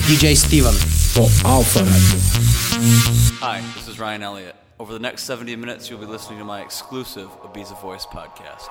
DJ Steven по Alpha Radio. Hi, this is Ryan Elliott. Over the next 70 minutes, you'll be listening to my exclusive Ibiza Voice podcast.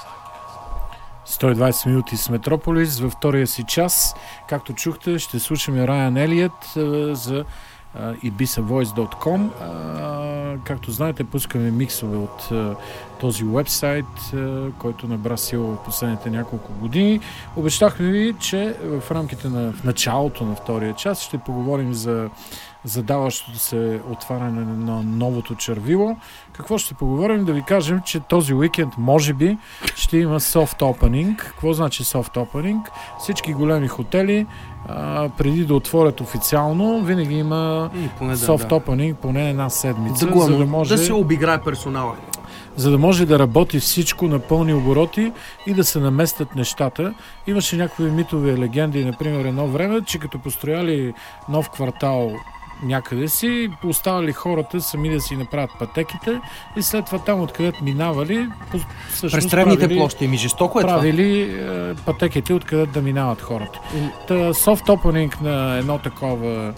120 минути с Метрополис във втория си час. Както чухте, ще слушаме Райан Елиот за ibizavoice.com. Както знаете, пускаме миксове от този уебсайт, който набра сила в последните няколко години. Обещахме ви, че в рамките на началото на втория час ще поговорим за задаващото се отваряне на новото червило. Какво ще поговорим? Да ви кажем, че този уикенд може би ще има soft opening. Какво значи soft opening? Всички големи хотели преди да отворят официално, винаги има soft opening поне една седмица, за да може да се обиграе персонала. За да може да работи всичко на пълни обороти и да се наместят нещата. Имаше някакви митови легенди, например, едно време, че като построяли нов квартал някъде си, оставали хората сами да си направят пътеките и след това там, откъдето минавали, през тревните площи, ми жестоко е правили пътеките, откъдето да минават хората. Soft opening на едно такова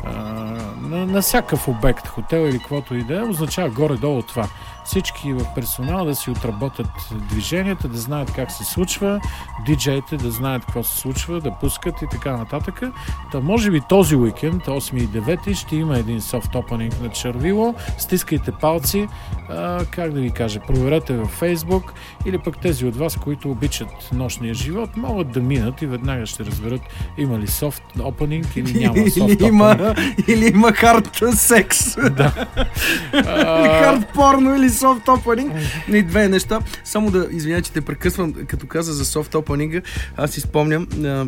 на всякакъв обект, хотел или каквото и да е, означава горе-долу това. Всички в персонал да си отработят движенията, да знаят как се случва, диджеите да знаят какво се случва, да пускат и така нататък. Та може би този уикенд, 8 и 9, ще има един soft opening на червило. Стискайте палци, как да ви кажа, проверете във Facebook или пък тези от вас, които обичат нощния живот, могат да минат и веднага ще разберат има ли soft opening или няма soft opening. Или има hard секс. Да. Hard порно или soft opening. И две неща. Само да извиня, че те прекъсвам, като каза за soft opening. Аз си спомням,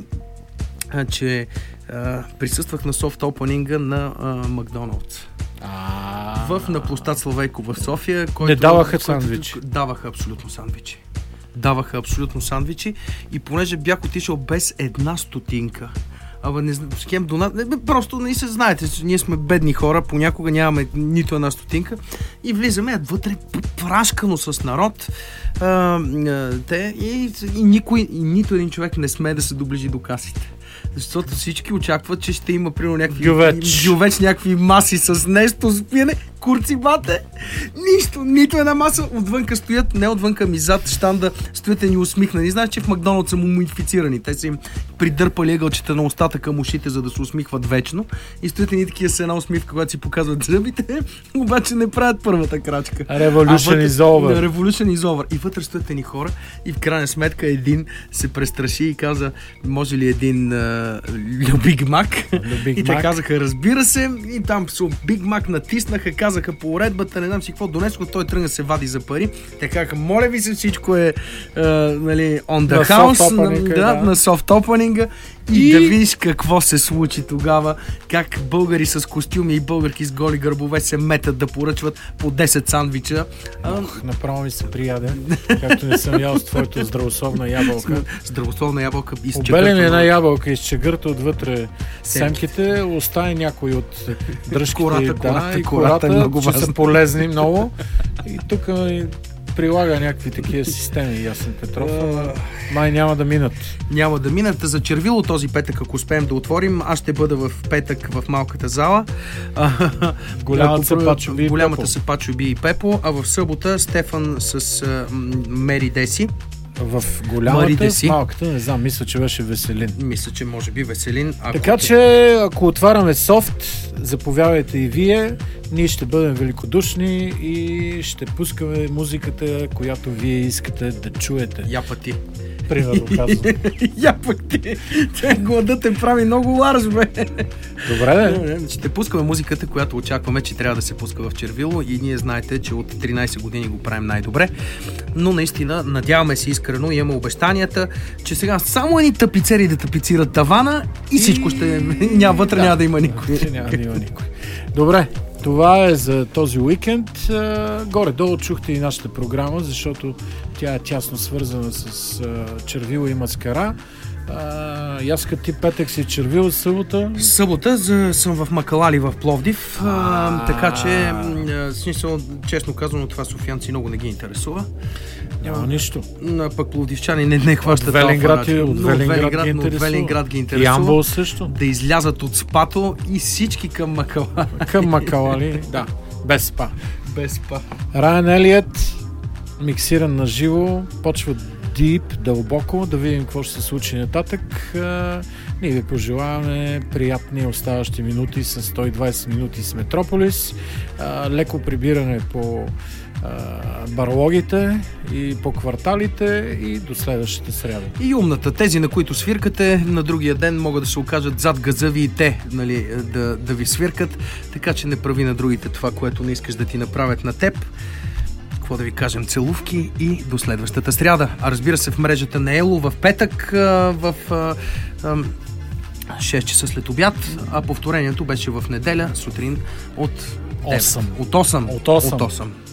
че присъствах на soft opening на Макдоналдс. На площад Славейко в София. Не даваха сандвичи. Даваха абсолютно сандвичи. И понеже бях отишъл без една стотинка, не знам, просто не се знаете, ние сме бедни хора, понякога нямаме нито една стотинка и влизаме вътре прашкано с народ и нито един човек не смее да се доближи до касите. Защото всички очакват, че ще има примерно някакви гювеч, някакви маси с нещо спиене, курци бате, нищо, нито една маса, отвънка стоят, не отвънка ми зад щанда, стоят ни усмихнани. Знаеш, че в Макдоналдс са му модифицирани, те са им придърпали ъгълчета на устата към ушите, за да се усмихват вечно и стоят ни такива с една усмивка, когато си показват зъбите, обаче не правят първата крачка. Revolution is over. И вътре стоят ни хора и в крайна сметка един се престраши и каза, може ли един Биг Мак? И те казаха, разбира се, и там Биг Мак натиснаха, казаха по уредбата, не знам си какво донеско, той тръгна се вади за пари. Те казаха, моля ви се, всичко е on the house, на soft opening и да видиш какво се случи тогава, как българи с костюми и българки с голи гърбове се метат да поръчват по 10 сандвича. Направо ми се прияде, както не съм ял с твоето здравословна ябълка. Здравословна ябълка из чегърта. Обели ми една ябълка из чегърта отвътре семките, остави някой от дръжките и кората, че са полезни много. И тук прилага някакви такива системи, Ясен Петров, май няма да минат. Няма да минат. За червило този петък, ако успеем да отворим, аз ще бъда в петък в малката зала. Голямата са Пачо Би и Пепо, а в събота Стефан с Мери Деси. В голямата, в малката, не знам, мисля, че беше Веселин. Мисля, че може би Веселин. Така че, ако отваряме софт, заповядайте и вие, ние ще бъдем великодушни и ще пускаме музиката, която вие искате да чуете. Я пък ти. Примерно казвам. Я пък ти. Гладът те прави много ларж, бе. Добре, ще пускаме музиката, която очакваме, че трябва да се пуска в червило и ние знаете, че от 13 години го правим най-добре. Но наистина, надяваме се искрено, имаме обещанията, че сега само едни тапицери да тапицират тавана и всичко ще... Вътре няма да има никой. Няма да има никой. Добре, това е за този уикенд. Горе-долу чухте и нашата програма, защото тя е тясно свързана с червило и маскара. Яска, ти петък си червил, събота? Събота съм в Макалали в Пловдив, така че, смисъл, честно казано, това софиянци много не ги интересува. Няма нищо. Пък пловдивчани не хващат Велинград алфа от Велинград ги интересува. Ямбол също. Да излязат от спато и всички към Макала. Към Макалали, да. Без спа. Без спа. Райан Елият, миксиран на живо, почва дип, дълбоко, да видим какво ще се случи нататък. Ние ви пожелаваме приятни оставащи минути с 120 минути с Метрополис. Леко прибиране по барлогите и по кварталите и до следващата сряда. И умната. Тези, на които свиркате, на другия ден могат да се окажат зад газа ви и те, нали, да ви свиркат, така че не прави на другите това, което не искаш да ти направят на теб. Какво да ви кажем, целувки и до следващата сряда. А разбира се, в мрежата на Ело в петък в 6 часа след обяд, а повторението беше в неделя сутрин от 8. От 8.